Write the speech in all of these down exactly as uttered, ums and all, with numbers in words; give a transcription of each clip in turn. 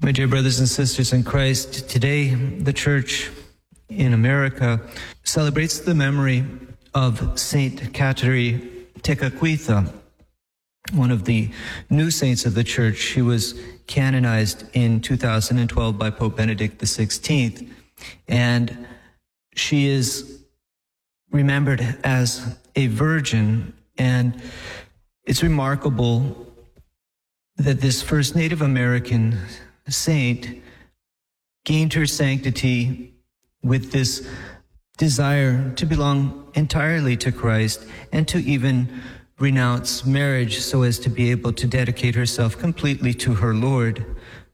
My dear brothers and sisters in Christ, today the Church in America celebrates the memory of Saint Kateri Tekakwitha, one of the new saints of the Church. She was canonized in two thousand twelve by Pope Benedict the sixteenth, and she is remembered as a virgin, and it's remarkable that this first Native American saint gained her sanctity with this desire to belong entirely to Christ and to even renounce marriage so as to be able to dedicate herself completely to her Lord.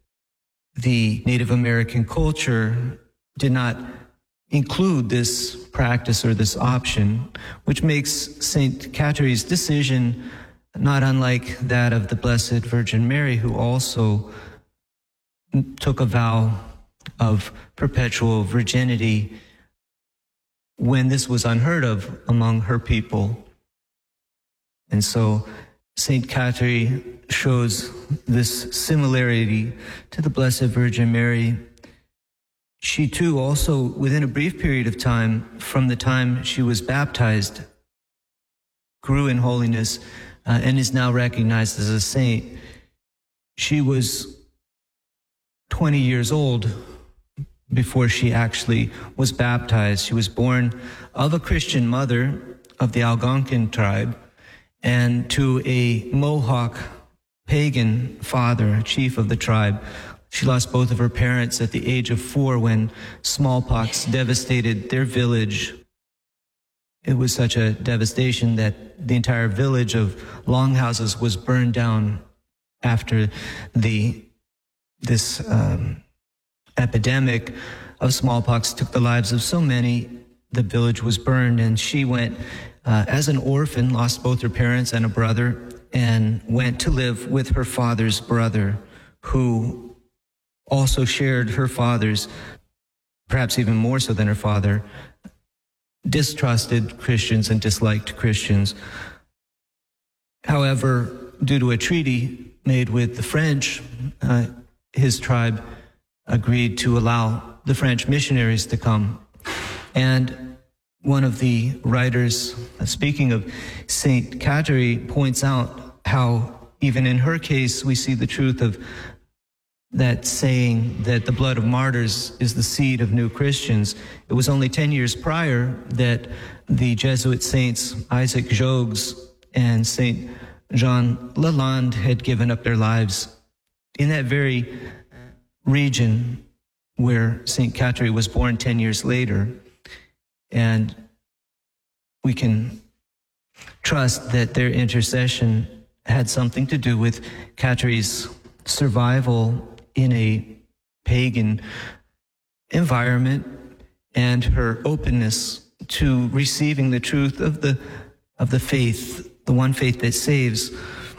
The Native American culture did not include this practice or this option, which makes Saint Kateri's decision not unlike that of the Blessed Virgin Mary, who also took a vow of perpetual virginity when this was unheard of among her people. And so Saint Kateri shows this similarity to the Blessed Virgin Mary. She too also, within a brief period of time, from the time she was baptized, grew in holiness uh, and is now recognized as a saint. She was twenty years old before she actually was baptized. She was born of a Christian mother of the Algonquin tribe and to a Mohawk pagan father, chief of the tribe. She lost both of her parents at the age of four when smallpox devastated their village. It was such a devastation that the entire village of longhouses was burned down after the this um, epidemic of smallpox took the lives of so many. The village was burned, and she went uh, as an orphan, lost both her parents and a brother, and went to live with her father's brother, who also shared her father's, perhaps even more so than her father, distrusted Christians and disliked Christians. However, due to a treaty made with the French, uh, his tribe agreed to allow the French missionaries to come. And one of the writers, speaking of Saint Kateri, points out how even in her case we see the truth of that saying that the blood of martyrs is the seed of new Christians. It was only ten years prior that the Jesuit saints Isaac Jogues and Saint Jean Lalande had given up their lives in that very region where Saint Kateri was born ten years later. And we can trust that their intercession had something to do with Kateri's survival in a pagan environment and her openness to receiving the truth of the of the faith, the one faith that saves.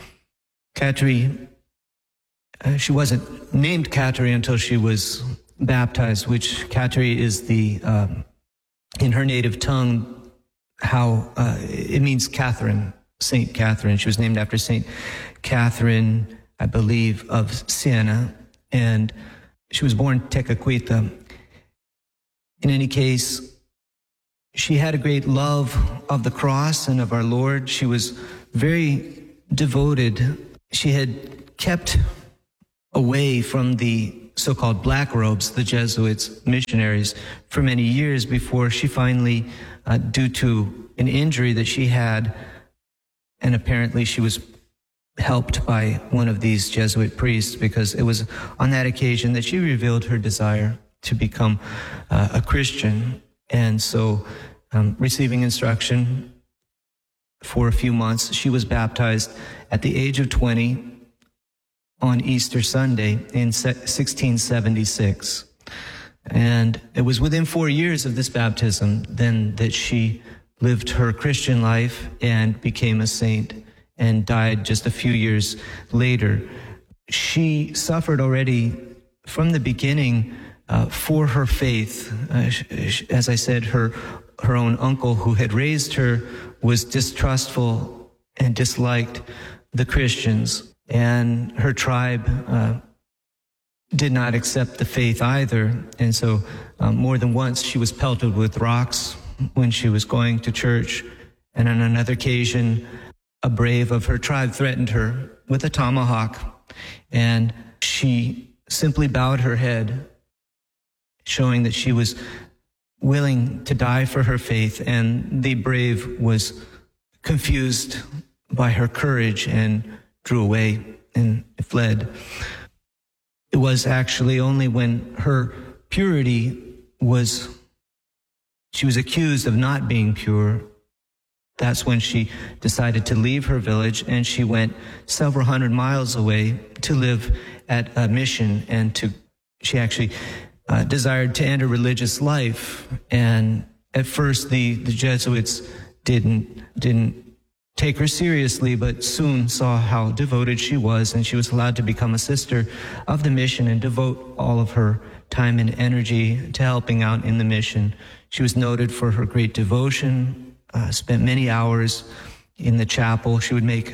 Kateri, uh, she wasn't named Kateri until she was baptized, which Kateri is the, um, in her native tongue, how uh, it means Catherine, Saint Catherine. She was named after Saint Catherine, I believe, of Siena, and she was born Tekakwitha. In any case, she had a great love of the cross and of our Lord. She was very devoted. She had kept away from the so-called black robes, the Jesuits, missionaries, for many years before she finally, uh, due to an injury that she had, and apparently she was helped by one of these Jesuit priests, because it was on that occasion that she revealed her desire to become uh, a Christian. And so, um, receiving instruction for a few months, she was baptized at the age of twenty on Easter Sunday in sixteen seventy-six. And it was within four years of this baptism then that she lived her Christian life and became a saint and died just a few years later. She suffered already from the beginning uh, for her faith. Uh, as I said, her her own uncle who had raised her was distrustful and disliked the Christians, and her tribe uh, did not accept the faith either. And so um, more than once she was pelted with rocks when she was going to church. And on another occasion, a brave of her tribe threatened her with a tomahawk. And she simply bowed her head, showing that she was willing to die for her faith. And the brave was confused by her courage and drew away and fled. It was actually only when her purity was, she was accused of not being pure. That's when she decided to leave her village, and she went several hundred miles away to live at a mission, and to, she actually uh, desired to end a religious life. And at first the, the Jesuits didn't, didn't take her seriously, but soon saw how devoted she was, and she was allowed to become a sister of the mission and devote all of her time and energy to helping out in the mission. She was noted for her great devotion, uh, spent many hours in the chapel. She would make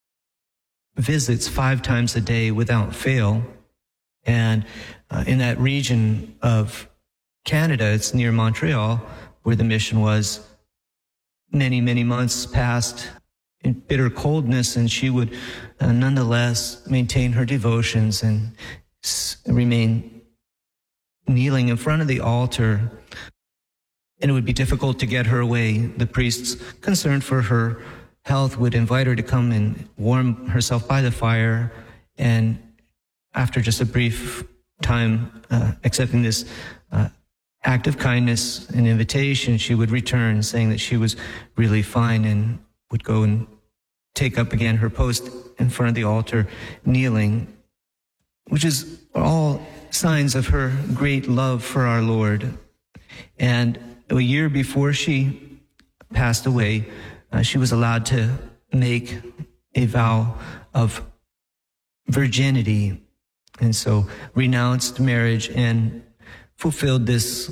visits five times a day without fail. And uh, in that region of Canada, it's near Montreal, where the mission was, many, many months passed in bitter coldness, and she would uh, nonetheless maintain her devotions and s- remain kneeling in front of the altar. And it would be difficult to get her away. The priests, concerned for her health, would invite her to come and warm herself by the fire. And after just a brief time uh, accepting this uh, act of kindness and invitation, she would return saying that she was really fine, and would go and take up again her post in front of the altar, kneeling, which is all signs of her great love for our Lord. And a year before she passed away, uh, she was allowed to make a vow of virginity, and so renounced marriage and fulfilled this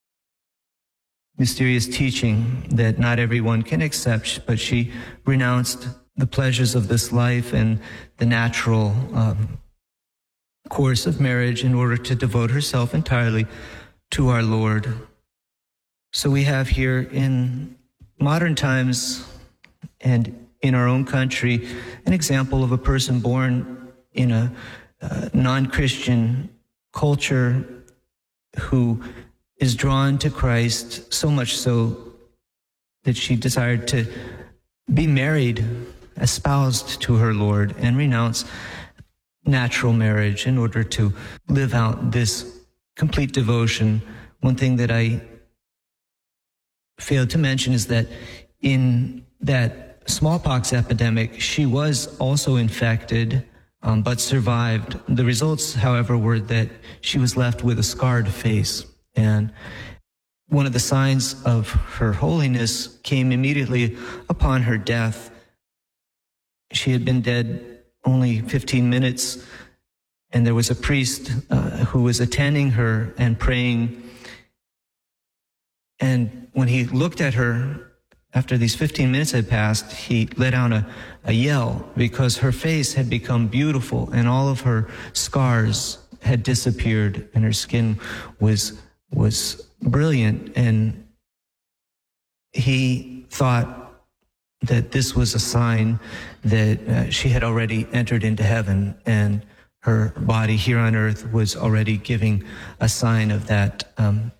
mysterious teaching that not everyone can accept, but she renounced the pleasures of this life and the natural um, course of marriage in order to devote herself entirely to our Lord. So we have here in modern times and in our own country an example of a person born in a uh, non-Christian culture who is drawn to Christ, so much so that she desired to be married, espoused to her Lord, and renounce natural marriage in order to live out this complete devotion. One thing that I failed to mention is that in that smallpox epidemic, she was also infected, um, but survived. The results, however, were that she was left with a scarred face. And one of the signs of her holiness came immediately upon her death. She had been dead only fifteen minutes, and there was a priest uh, who was attending her and praying. And when he looked at her, after these fifteen minutes had passed, he let out a, a yell because her face had become beautiful and all of her scars had disappeared and her skin was was brilliant. And he thought that this was a sign that uh, she had already entered into heaven, and her body here on earth was already giving a sign of that um,